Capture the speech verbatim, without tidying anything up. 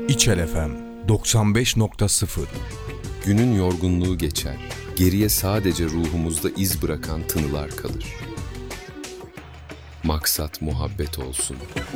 İçel F M doksan beş nokta sıfır. Günün yorgunluğu geçer, geriye sadece ruhumuzda iz bırakan tınılar kalır. Maksat muhabbet olsun.